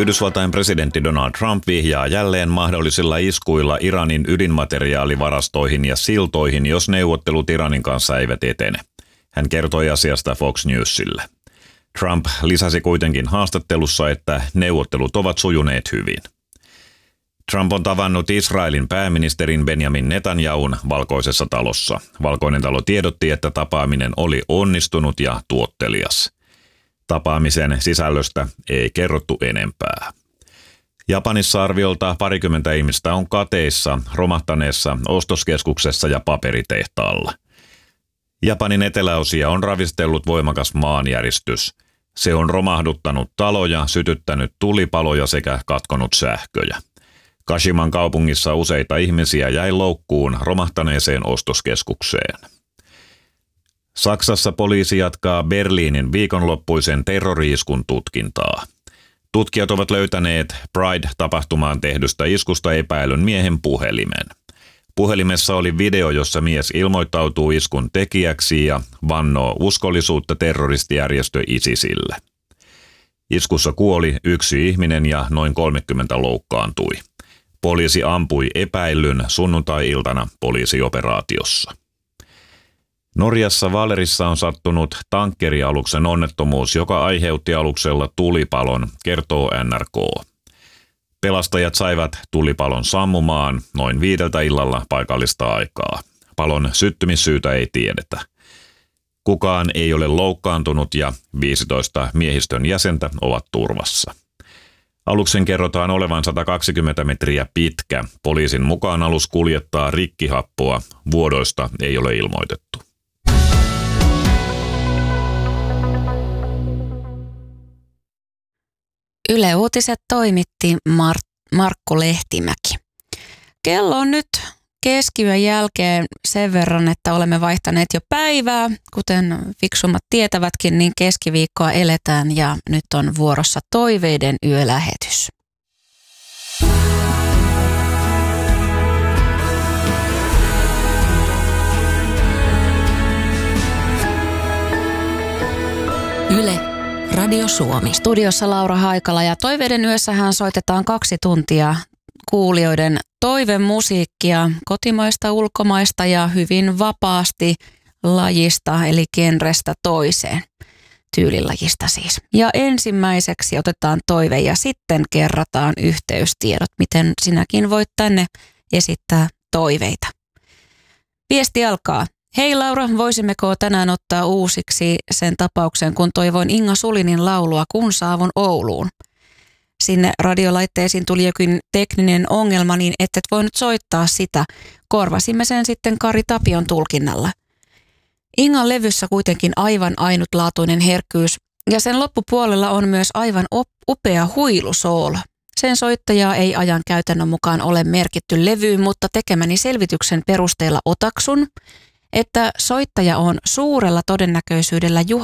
Yhdysvaltain presidentti Donald Trump vihjaa jälleen mahdollisilla iskuilla Iranin ydinmateriaalivarastoihin ja siltoihin, jos neuvottelut Iranin kanssa eivät etene. Hän kertoi asiasta Fox Newsille. Trump lisäsi kuitenkin haastattelussa, että neuvottelut ovat sujuneet hyvin. Trump on tavannut Israelin pääministerin Benjamin Netanyahun Valkoisessa talossa. Valkoinen talo tiedotti, että tapaaminen oli onnistunut ja tuottelias. Tapaamisen sisällöstä ei kerrottu enempää. Japanissa arviolta 20 ihmistä on kateissa romahtaneessa ostoskeskuksessa ja paperitehtaalla. Japanin eteläosia on ravistellut voimakas maanjäristys. Se on romahduttanut taloja, sytyttänyt tulipaloja sekä katkonut sähköjä. Kashiman kaupungissa useita ihmisiä jäi loukkuun romahtaneeseen ostoskeskukseen. Saksassa poliisi jatkaa Berliinin viikonloppuisen terrori-iskun tutkintaa. Tutkijat ovat löytäneet Pride-tapahtumaan tehdystä iskusta epäilyn miehen puhelimen. Puhelimessa oli video, jossa mies ilmoittautuu iskun tekijäksi ja vannoo uskollisuutta terroristijärjestö ISISille. Iskussa kuoli 1 ihminen ja noin 30 loukkaantui. Poliisi ampui epäillyn sunnuntai-iltana poliisioperaatiossa. Norjassa Valerissa on sattunut tankkerialuksen onnettomuus, joka aiheutti aluksella tulipalon, kertoo NRK. Pelastajat saivat tulipalon sammumaan noin 5 illalla paikallista aikaa. Palon syttymissyytä ei tiedetä. Kukaan ei ole loukkaantunut ja 15 miehistön jäsentä ovat turvassa. Aluksen kerrotaan olevan 120 metriä pitkä. Poliisin mukaan alus kuljettaa rikkihappoa. Vuodoista ei ole ilmoitettu. Yle Uutiset toimitti Markku Lehtimäki. Kello on nyt keskiyön jälkeen sen verran, että olemme vaihtaneet jo päivää. Kuten fiksummat tietävätkin, niin keskiviikkoa eletään ja nyt on vuorossa Toiveiden yölähetys. Yle Radio Suomi. Studiossa Laura Haikala ja Toiveiden yössähän soitetaan 2 tuntia kuulijoiden toivemusiikkia kotimaista, ulkomaista ja hyvin vapaasti lajista eli genrestä toiseen. Tyylilajista siis. Ja ensimmäiseksi otetaan toive ja sitten kerrataan yhteystiedot, miten sinäkin voit tänne esittää toiveita. Viesti alkaa. Hei Laura, voisimmeko tänään ottaa uusiksi sen tapauksen, kun toivoin Inga Sulinin laulua Kun saavun Ouluun? Sinne radiolaitteisiin tuli jokin tekninen ongelma, niin et voinut soittaa sitä. Korvasimme sen sitten Kari Tapion tulkinnalla. Ingan levyssä kuitenkin aivan ainutlaatuinen herkkyys ja sen loppupuolella on myös aivan upea huilusoolo. Sen soittajaa ei ajan käytännön mukaan ole merkitty levyyn, mutta tekemäni selvityksen perusteella otaksun, että soittaja on suurella todennäköisyydellä Juha